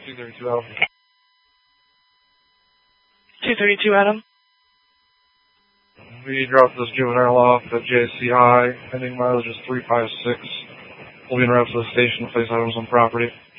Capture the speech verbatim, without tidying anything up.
two thirty-two Adam. two thirty-two Adam. We dropped this juvenile off at J C High, pending mileage is three five six. We'll be en route to the station to place items on property.